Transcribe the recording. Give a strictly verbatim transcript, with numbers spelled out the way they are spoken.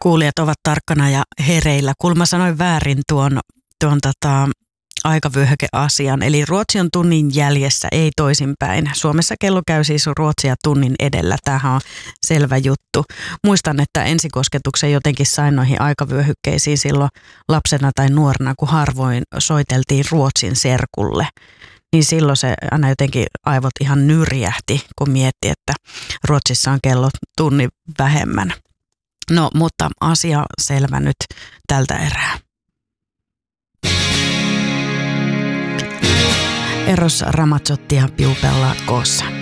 kuulijat ovat tarkkana ja hereillä. Kun mä sanoin väärin tuon, tuon tota, aikavyöhykeasian, eli Ruotsi on tunnin jäljessä, ei toisinpäin. Suomessa kello käy siis Ruotsia tunnin edellä. Tämähän on selvä juttu. Muistan, että ensikosketuksen jotenkin sain noihin aikavyöhykkeisiin silloin lapsena tai nuorena, kun harvoin soiteltiin Ruotsin serkulle. Niin silloin se aina jotenkin aivot ihan nyrjähti, kun mietti, että Ruotsissa on kello tunnin vähemmän. No, mutta asia selvä nyt tältä erää. Eros Ramazzotti ja Piu Bella Cosa.